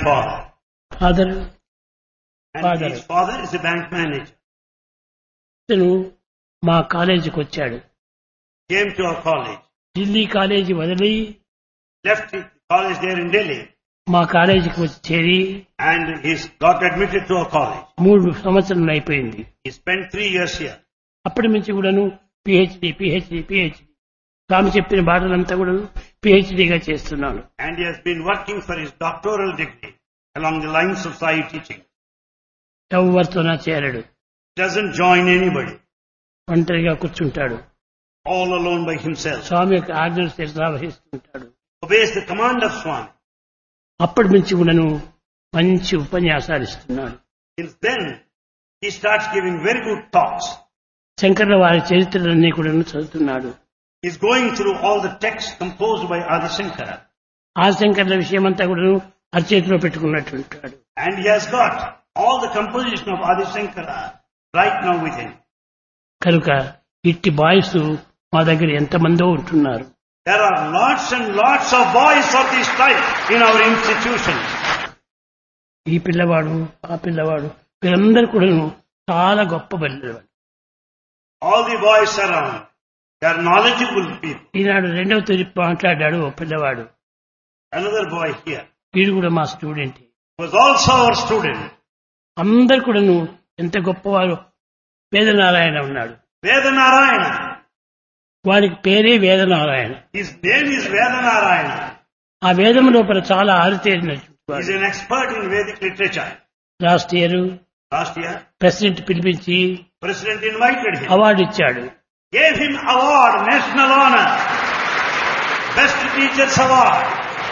father. father And Father. his father is a bank manager. ఇతను మా కాలేజీకి వచ్చాడు. Came to our college. Delhi college వదిలి Left his college there in Delhi. మా కాలేజీకి వచ్చి చేరి And he's got admitted to our college. 3 సంవత్సరాలు అయిపోయింది. He spent 3 years here. అప్పటి నుంచి కూడాను పిహెచ్డి స్వామి చెప్పిన బాటలంతా కూడా పిహెచ్డిగా చేస్తున్నాను. And he has been working for his doctoral degree along the lines of Sai teaching. ఎవరితోనా చేరడు. Doesn't join anybody. ఒంటరిగా కూర్చుంటాడు. All alone by himself. స్వామి యొక్క ఆజ్ఞలు నిర్వహిస్తుంటాడు. Obeys the command of Swami. అప్పటి నుంచి కూడాను మంచి ఉపన్యాసాలు ఇస్తున్నాడు. Since then, he starts giving very good talks. శంకర్ల వారి చరిత్రలన్నీ కూడాను చదువుతున్నాడు. He's going through all the texts composed by Adi Shankara. ఆ శంకర్ల విషయమంతా కూడాను అరచేతిలో పెట్టుకున్నట్టుంటాడు. And he has got all the composition of Adi Shankara right now with him. కనుక ఇట్టి boys మా దగ్గర ఎంతమందో ఉంటున్నారు. There are lots and lots of boys of this type in our institution. ఈ పిల్లవాడు ఆ పిల్లవాడు వీరందరూ కూడాను చాలా గొప్ప పిల్లవాడు. All the boys around, they are knowledgeable people. ఈనాడు 2వ తరగతి మాట్లాడాడు ఓ పిల్లవాడు. Another boy here వీడు కూడా మా student. was also our student. అందరు కూడాను ఎంత గొప్పవారు. వేదనారాయణ ఉన్నాడు. Vedanarayana. వారికి పేరే Vedanarayana. His name is Vedanarayana. ఆ వేదం లోపల చాలా ఆరితేరినటువంటి He is వాడు. an expert in Vedic literature. Last year Last year, president పిలిపించి President invited him. అవార్డు ఇచ్చాడు. Gave him award, national honor. Best Teachers Award.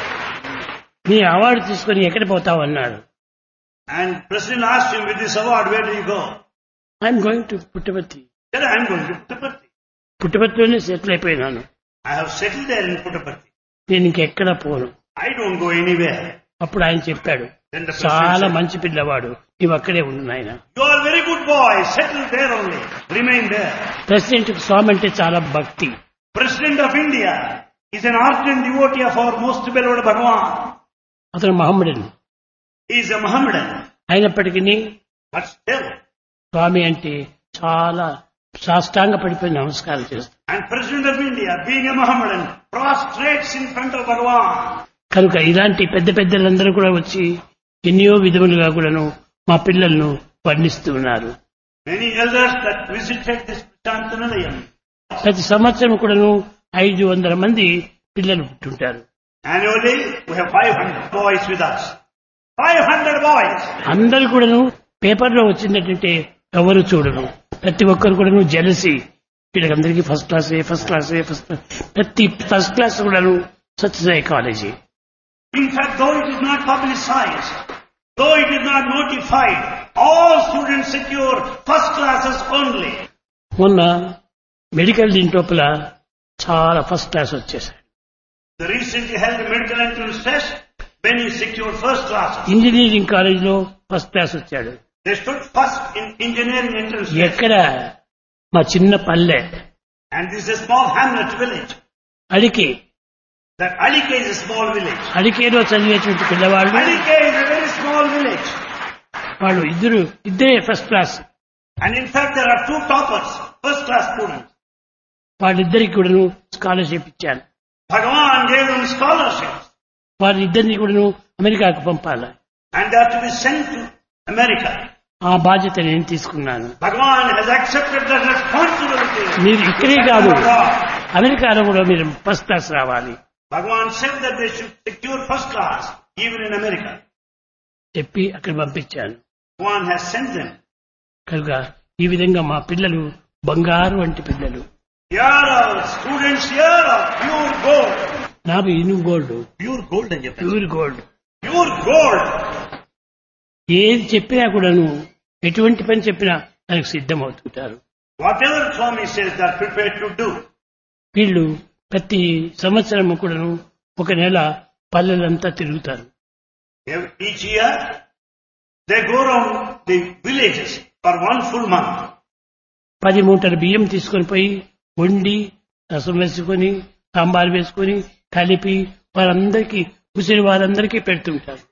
నీ అవార్డు తీసుకొని ఎక్కడ పోతావు అన్నాడు. And President asked him, with this award, where do you go? I'm going to Puttaparthi. He said, I am going to Puttaparthi. పుట్టపర్తిలోనే settle అయిపోయినాను. I have settled there in Puttaparthi. నేను ఇంకెక్కడ పోను. I don't go anywhere. అప్పుడు ఆయన చెప్పాడు, Then the చాలా president said, మంచి పిల్లవాడు, నీవు అక్కడే ఉండు నాయన. you are a very good boy. Settle there only. Remain there. President స్వామి అంటే చాలా భక్తి. President of India is an ardent devotee of our most beloved Bhagavan. అతను మహమ్మడన్. He is a Mohammedan. అయినప్పటికీ But still, స్వామి అంటే చాలా సాష్టాంగ పడిపోయి నమస్కారం చేస్తాడు. and President of India, being a Mohammedan, prostrates in front of Bhagavan. కనుక ఇలాంటి పెద్ద పెద్దలందరూ కూడా వచ్చి ఎన్నో విధములుగా కూడాను మా పిల్లలను వర్ణిస్తూ ఉన్నారు. Many elders that visited this Prashantanalayam. ప్రతి సంవత్సరం కూడాను 500 మంది పిల్లలు పుట్టుంటారు. Annually, we have 500 boys with us. 500 boys. అందరూ కూడాను పేపర్లో వచ్చిందంటే ఎవరు చూడరు. ప్రతి ఒక్కరు కూడాను జెలసీ. వీళ్ళకందరికీ ఫస్ట్ క్లాస్ ప్రతి ఫస్ట్ క్లాస్ కూడాను Sathya Sai college. In fact, though it is not publicized, though it is not notified, all students secure first classes only. మొన్న మెడికల్ దీంట్లోపల చాలా ఫస్ట్ క్లాస్ వచ్చేసాయి. They recently held a medical entrance test when he secured first classes. Engineering కాలేజీలో first class వచ్చాడు. They stood first in engineering entrance test. ఎక్కడ మా చిన్న పల్లె And this is a small hamlet village. అడికి That Alike is a small village. అడికేలో చదివేటువంటి పిల్లవాళ్ళు Alike is a very small village. వాళ్ళు ఇద్దరే first class. And in fact, there are 2 toppers, first class students. వాళ్ళిద్దరికి కూడాను స్కాలర్షిప్ ఇచ్చాను. Bhagavan gave them scholarships. వారిద్దరిని కూడాను అమెరికాకు పంపాలి. And they are to be sent to America. ఆ బాధ్యత నేను తీసుకున్నాను. Bhagavan has accepted that responsibility. మీరు ఇక్కడే కాదు అమెరికాలో కూడా మీరు ఫస్ట్ క్లాస్ రావాలి Bhagavan said that they should secure first class even in America. చెప్పి అక్కడ పంపించాను. Bhagavan has sent them. కనుక ఈ విధంగా మా పిల్లలు బంగారు వంటి పిల్లలు. Here are students here are pure gold. నాకు ఇనుము గోల్డ్, Pure gold అని చెప్పారు. Pure gold. Pure gold. ఏది చెప్పినా కూడాను ఎటువంటి పని చెప్పినా దానికి సిద్ధమవుతుంటారు. Whatever Swami says, they are prepared to do. వీళ్ళు ప్రతి సంవత్సరము కూడాను ఒక నెల పల్లెలంతా తిరుగుతారు. Each year, they go around the villages for 1 full month. 10 మూటల బియ్యం తీసుకొని పోయి వండి రసం వేసుకొని సాంబార్ వేసుకొని కలిపి వారందరికీ ముసలి వారందరికీ పెడుతుంటారు.